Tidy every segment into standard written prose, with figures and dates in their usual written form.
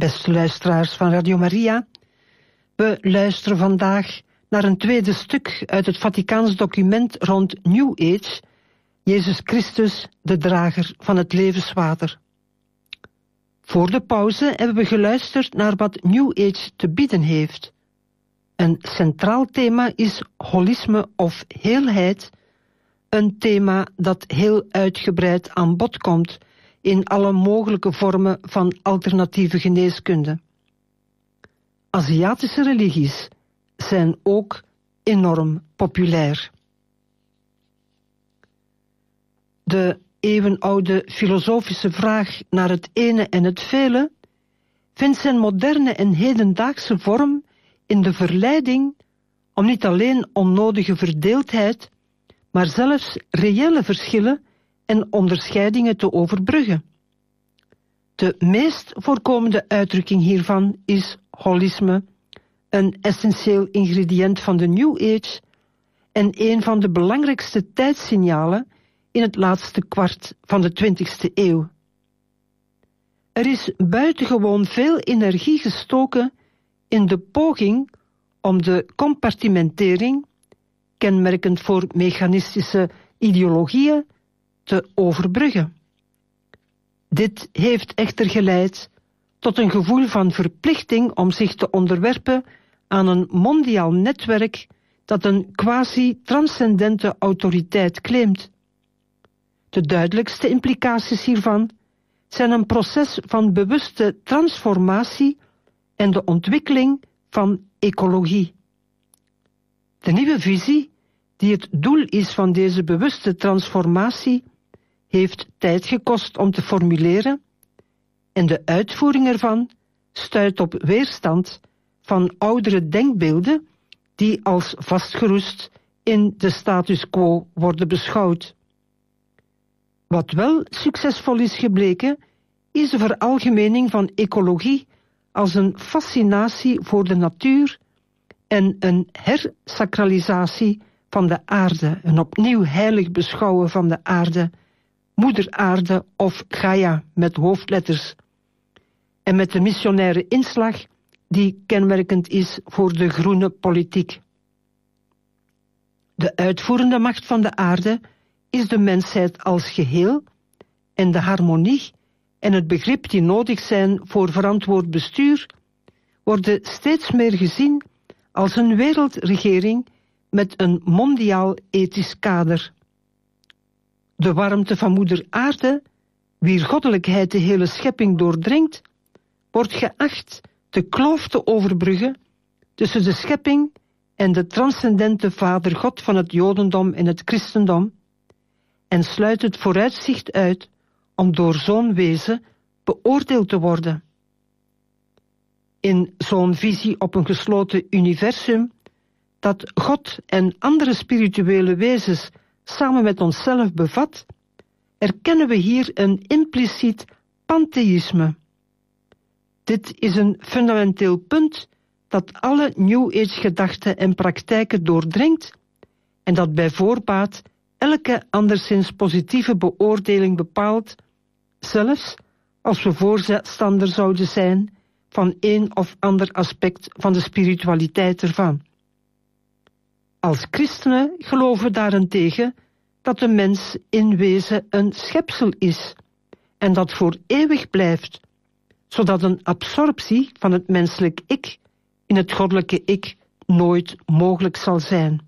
beste luisteraars van Radio Maria. We luisteren vandaag naar een tweede stuk uit het Vaticaans document rond New Age, Jezus Christus, de drager van het levenswater. Voor de pauze hebben we geluisterd naar wat New Age te bieden heeft. Een centraal thema is holisme of heelheid, een thema dat heel uitgebreid aan bod komt in alle mogelijke vormen van alternatieve geneeskunde. Aziatische religies zijn ook enorm populair. De eeuwenoude filosofische vraag naar het ene en het vele vindt zijn moderne en hedendaagse vorm in de verleiding om niet alleen onnodige verdeeldheid, maar zelfs reële verschillen en onderscheidingen te overbruggen. De meest voorkomende uitdrukking hiervan is holisme, een essentieel ingrediënt van de New Age en een van de belangrijkste tijdssignalen in het laatste kwart van de 20e eeuw. Er is buitengewoon veel energie gestoken in de poging om de compartimentering, kenmerkend voor mechanistische ideologieën, te overbruggen. Dit heeft echter geleid tot een gevoel van verplichting om zich te onderwerpen aan een mondiaal netwerk dat een quasi-transcendente autoriteit claimt. De duidelijkste implicaties hiervan zijn een proces van bewuste transformatie en de ontwikkeling van ecologie. De nieuwe visie, die het doel is van deze bewuste transformatie, heeft tijd gekost om te formuleren en de uitvoering ervan stuit op weerstand van oudere denkbeelden die als vastgeroest in de status quo worden beschouwd. Wat wel succesvol is gebleken, is de veralgemening van ecologie als een fascinatie voor de natuur en een hersacralisatie van de aarde, een opnieuw heilig beschouwen van de aarde, moeder aarde of Gaia met hoofdletters, en met de missionaire inslag die kenmerkend is voor de groene politiek. De uitvoerende macht van de aarde is de mensheid als geheel en de harmonie en het begrip die nodig zijn voor verantwoord bestuur worden steeds meer gezien als een wereldregering met een mondiaal ethisch kader. De warmte van moeder aarde, wier goddelijkheid de hele schepping doordringt, wordt geacht de kloof te overbruggen tussen de schepping en de transcendente Vader God van het Jodendom en het Christendom en sluit het vooruitzicht uit om door zo'n wezen beoordeeld te worden. In zo'n visie op een gesloten universum, dat God en andere spirituele wezens samen met onszelf bevat, erkennen we hier een impliciet pantheïsme. Dit is een fundamenteel punt dat alle New Age-gedachten en praktijken doordringt en dat bij voorbaat elke anderszins positieve beoordeling bepaalt, zelfs als we voorstander zouden zijn van een of ander aspect van de spiritualiteit ervan. Als christenen geloven we daarentegen dat de mens in wezen een schepsel is en dat voor eeuwig blijft, zodat een absorptie van het menselijk ik in het goddelijke ik nooit mogelijk zal zijn.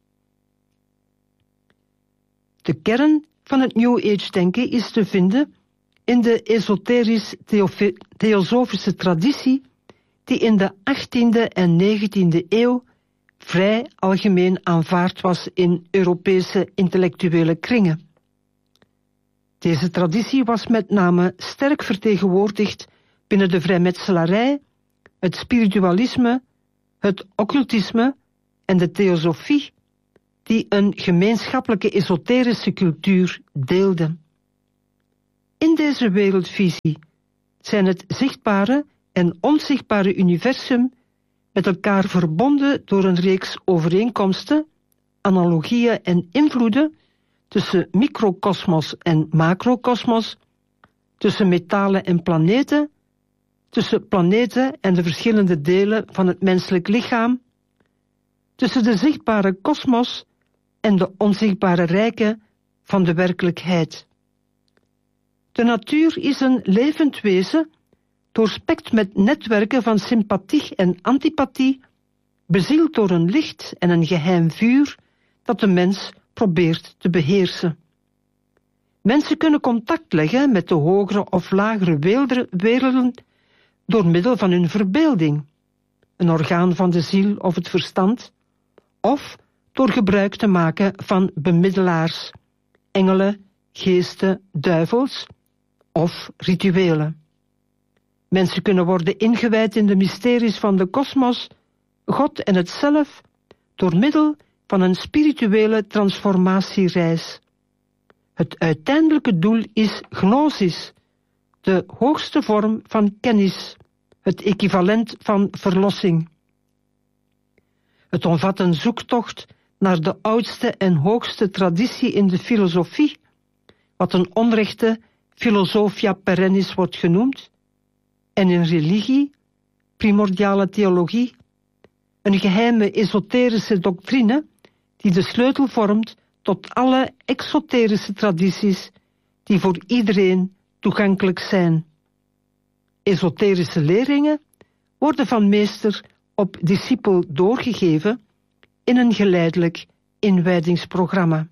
De kern van het New Age-denken is te vinden in de esoterisch-theosofische traditie die in de 18e en 19e eeuw vrij algemeen aanvaard was in Europese intellectuele kringen. Deze traditie was met name sterk vertegenwoordigd binnen de vrijmetselarij, het spiritualisme, het occultisme en de theosofie, die een gemeenschappelijke esoterische cultuur deelden. In deze wereldvisie zijn het zichtbare en onzichtbare universum met elkaar verbonden door een reeks overeenkomsten, analogieën en invloeden tussen microkosmos en macrokosmos, tussen metalen en planeten, tussen planeten en de verschillende delen van het menselijk lichaam, tussen de zichtbare kosmos en de onzichtbare rijken van de werkelijkheid. De natuur is een levend wezen, doorspekt met netwerken van sympathie en antipathie, bezield door een licht en een geheim vuur dat de mens probeert te beheersen. Mensen kunnen contact leggen met de hogere of lagere werelden door middel van hun verbeelding, een orgaan van de ziel of het verstand, of door gebruik te maken van bemiddelaars, engelen, geesten, duivels of rituelen. Mensen kunnen worden ingewijd in de mysteries van de kosmos, God en het zelf, door middel van een spirituele transformatiereis. Het uiteindelijke doel is gnosis, de hoogste vorm van kennis, het equivalent van verlossing. Het omvat een zoektocht naar de oudste en hoogste traditie in de filosofie, wat een onrechte philosophia perennis wordt genoemd, en in religie, primordiale theologie, een geheime esoterische doctrine die de sleutel vormt tot alle exoterische tradities die voor iedereen toegankelijk zijn. Esoterische leringen worden van meester op discipel doorgegeven in een geleidelijk inwijdingsprogramma.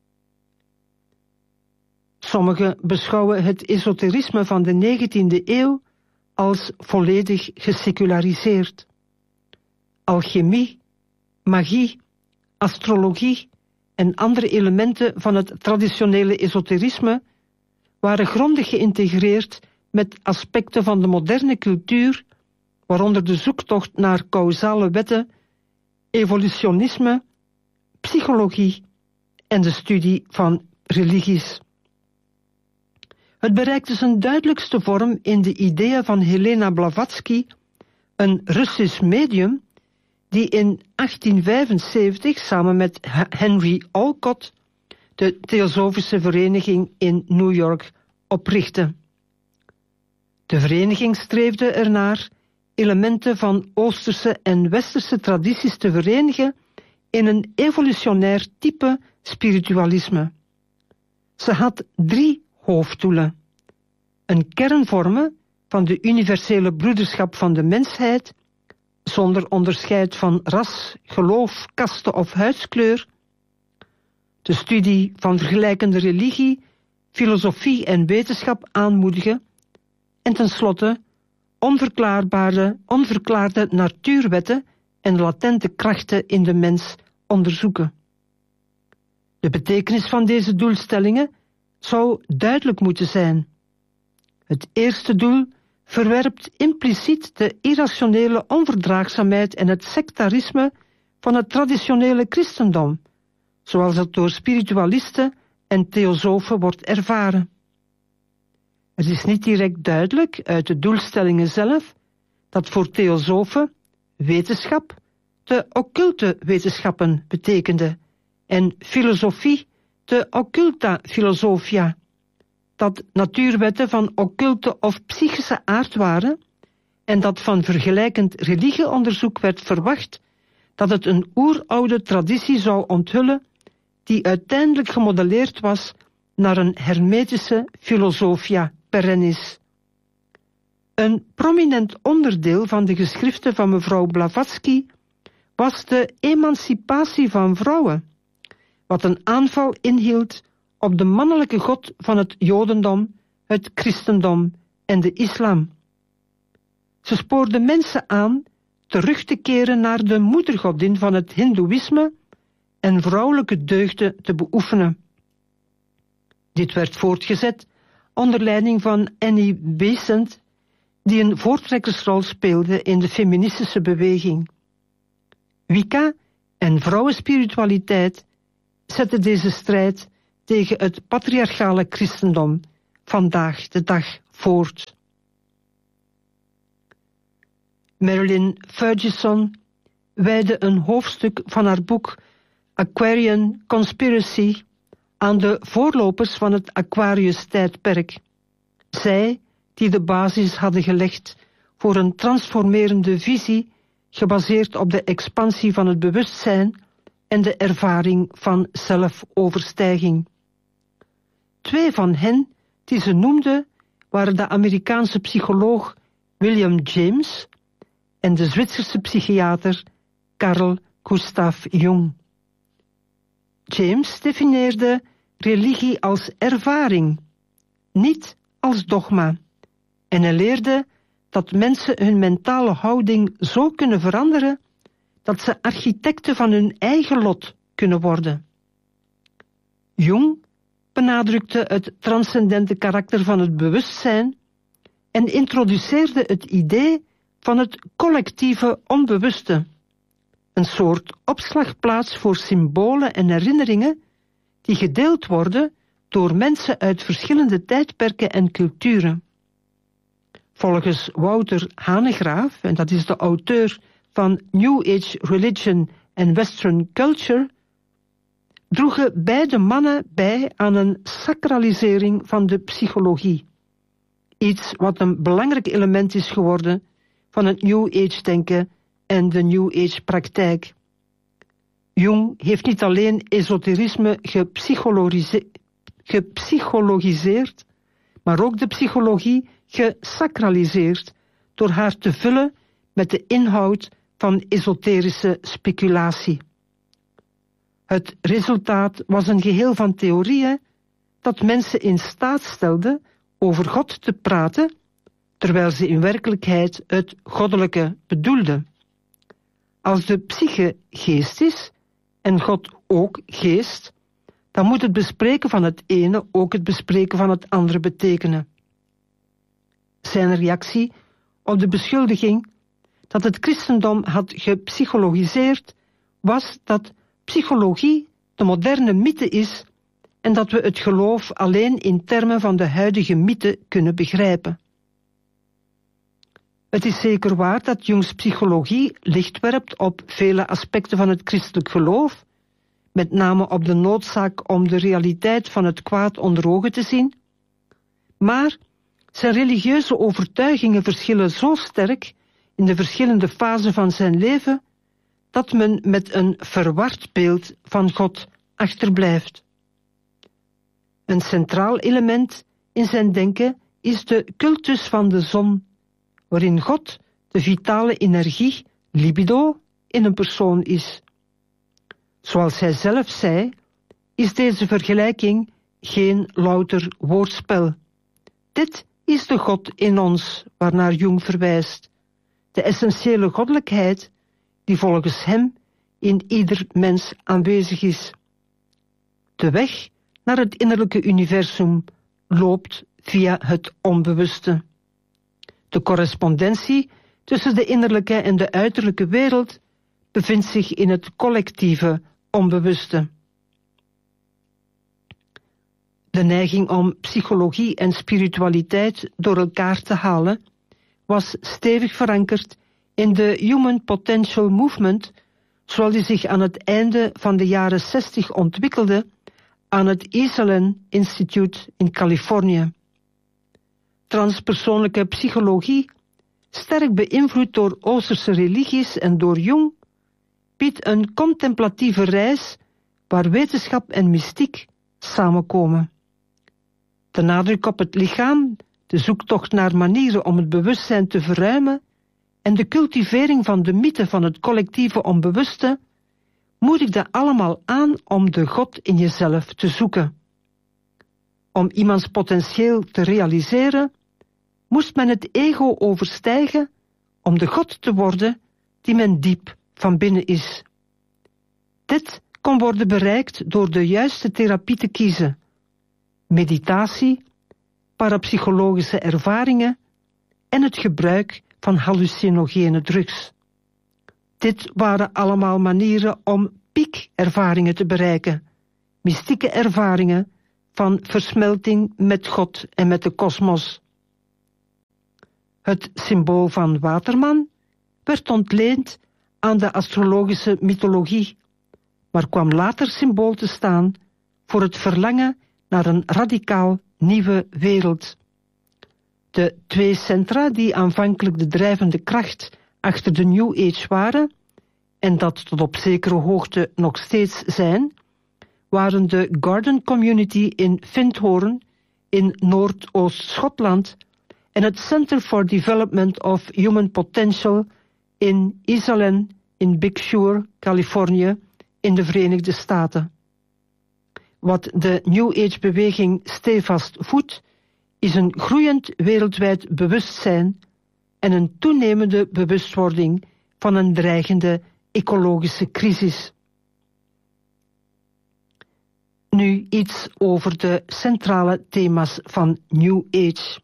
Sommigen beschouwen het esoterisme van de 19e eeuw als volledig geseculariseerd. Alchemie, magie, astrologie en andere elementen van het traditionele esoterisme waren grondig geïntegreerd met aspecten van de moderne cultuur, waaronder de zoektocht naar causale wetten, evolutionisme, psychologie en de studie van religies. Het bereikte zijn duidelijkste vorm in de ideeën van Helena Blavatsky, een Russisch medium die in 1875 samen met Henry Olcott de Theosofische Vereniging in New York oprichtte. De vereniging streefde ernaar elementen van Oosterse en Westerse tradities te verenigen in een evolutionair type spiritualisme. Ze had 3 hoofddoelen: een kern vormen van de universele broederschap van de mensheid, zonder onderscheid van ras, geloof, kaste of huidskleur, de studie van vergelijkende religie, filosofie en wetenschap aanmoedigen en tenslotte onverklaarde natuurwetten en latente krachten in de mens onderzoeken. De betekenis van deze doelstellingen zou duidelijk moeten zijn. Het eerste doel verwerpt impliciet de irrationele onverdraagzaamheid en het sectarisme van het traditionele christendom, zoals het door spiritualisten en theosofen wordt ervaren. Het is niet direct duidelijk uit de doelstellingen zelf dat voor theosofen wetenschap de occulte wetenschappen betekende en filosofie de occulta philosophia, dat natuurwetten van occulte of psychische aard waren en dat van vergelijkend religieonderzoek werd verwacht dat het een oeroude traditie zou onthullen die uiteindelijk gemodelleerd was naar een hermetische philosophia perennis. Een prominent onderdeel van de geschriften van mevrouw Blavatsky was de emancipatie van vrouwen, wat een aanval inhield op de mannelijke god van het Jodendom, het Christendom en de islam. Ze spoorde mensen aan terug te keren naar de moedergodin van het Hindoeïsme en vrouwelijke deugden te beoefenen. Dit werd voortgezet onder leiding van Annie Besant, die een voortrekkersrol speelde in de feministische beweging. Wicca en vrouwenspiritualiteit zetten deze strijd tegen het patriarchale christendom vandaag de dag voort. Marilyn Ferguson wijde een hoofdstuk van haar boek Aquarian Conspiracy aan de voorlopers van het Aquarius-tijdperk. Zij die de basis hadden gelegd voor een transformerende visie gebaseerd op de expansie van het bewustzijn en de ervaring van zelfoverstijging. 2 van hen die ze noemde waren de Amerikaanse psycholoog William James en de Zwitserse psychiater Carl Gustav Jung. James definieerde religie als ervaring, niet als dogma, en hij leerde dat mensen hun mentale houding zo kunnen veranderen dat ze architecten van hun eigen lot kunnen worden. Jung benadrukte het transcendente karakter van het bewustzijn en introduceerde het idee van het collectieve onbewuste, een soort opslagplaats voor symbolen en herinneringen die gedeeld worden door mensen uit verschillende tijdperken en culturen. Volgens Wouter Hanegraaf, en dat is de auteur van New Age Religion and Western Culture, droegen beide mannen bij aan een sacralisering van de psychologie. Iets wat een belangrijk element is geworden van het New Age denken en de New Age praktijk. Jung heeft niet alleen esoterisme gepsychologiseerd, maar ook de psychologie gesacraliseerd door haar te vullen met de inhoud van esoterische speculatie. Het resultaat was een geheel van theorieën dat mensen in staat stelde over God te praten, terwijl ze in werkelijkheid het goddelijke bedoelden. Als de psyche geest is en God ook geest, dan moet het bespreken van het ene ook het bespreken van het andere betekenen. Zijn reactie op de beschuldiging dat het christendom had gepsychologiseerd was dat psychologie de moderne mythe is en dat we het geloof alleen in termen van de huidige mythe kunnen begrijpen. Het is zeker waar dat Jungs psychologie licht werpt op vele aspecten van het christelijk geloof, met name op de noodzaak om de realiteit van het kwaad onder ogen te zien, maar zijn religieuze overtuigingen verschillen zo sterk in de verschillende fasen van zijn leven, dat men met een verward beeld van God achterblijft. Een centraal element in zijn denken is de cultus van de zon, waarin God de vitale energie, libido, in een persoon is. Zoals hij zelf zei, is deze vergelijking geen louter woordspel. Dit is de God in ons, waarnaar Jung verwijst, de essentiële goddelijkheid die volgens hem in ieder mens aanwezig is. De weg naar het innerlijke universum loopt via het onbewuste. De correspondentie tussen de innerlijke en de uiterlijke wereld bevindt zich in het collectieve onbewuste. De neiging om psychologie en spiritualiteit door elkaar te halen was stevig verankerd in de Human Potential Movement, zoals die zich aan het einde van de jaren 60 ontwikkelde aan het Esalen Institute in Californië. Transpersoonlijke psychologie, sterk beïnvloed door Oosterse religies en door Jung, biedt een contemplatieve reis waar wetenschap en mystiek samenkomen. De nadruk op het lichaam, de zoektocht naar manieren om het bewustzijn te verruimen en de cultivering van de mythe van het collectieve onbewuste moedigden allemaal aan om de God in jezelf te zoeken. Om iemands potentieel te realiseren, moest men het ego overstijgen om de God te worden die men diep van binnen is. Dit kon worden bereikt door de juiste therapie te kiezen: meditatie, parapsychologische ervaringen en het gebruik van hallucinogene drugs. Dit waren allemaal manieren om piekervaringen te bereiken, mystieke ervaringen van versmelting met God en met de kosmos. Het symbool van Waterman werd ontleend aan de astrologische mythologie, maar kwam later symbool te staan voor het verlangen naar een radicaal nieuwe wereld. De twee centra die aanvankelijk de drijvende kracht achter de New Age waren, en dat tot op zekere hoogte nog steeds zijn, waren de Garden Community in Findhorn in Noordoost-Schotland en het Center for Development of Human Potential in Esalen in Big Sur, Californië, in de Verenigde Staten. Wat de New Age-beweging stevast voedt, is een groeiend wereldwijd bewustzijn en een toenemende bewustwording van een dreigende ecologische crisis. Nu iets over de centrale thema's van New Age.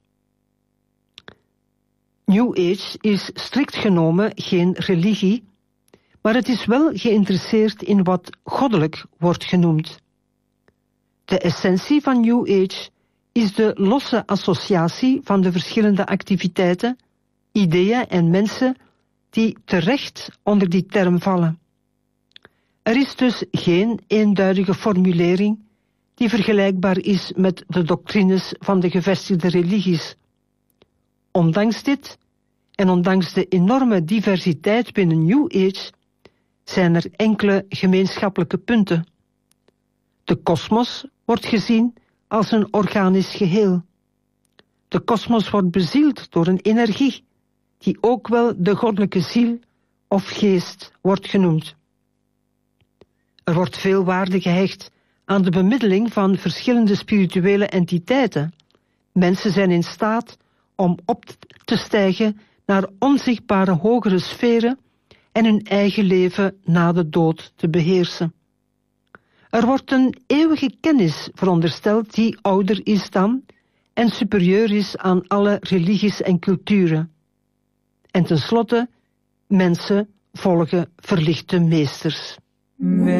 New Age is strikt genomen geen religie, maar het is wel geïnteresseerd in wat goddelijk wordt genoemd. De essentie van New Age is de losse associatie van de verschillende activiteiten, ideeën en mensen die terecht onder die term vallen. Er is dus geen eenduidige formulering die vergelijkbaar is met de doctrines van de gevestigde religies. Ondanks dit, en ondanks de enorme diversiteit binnen New Age, zijn er enkele gemeenschappelijke punten. De kosmos wordt gezien als een organisch geheel. De kosmos wordt bezield door een energie, die ook wel de goddelijke ziel of geest wordt genoemd. Er wordt veel waarde gehecht aan de bemiddeling van verschillende spirituele entiteiten. Mensen zijn in staat om op te stijgen naar onzichtbare hogere sferen en hun eigen leven na de dood te beheersen. Er wordt een eeuwige kennis verondersteld die ouder is dan en superieur is aan alle religies en culturen. En tenslotte, mensen volgen verlichte meesters.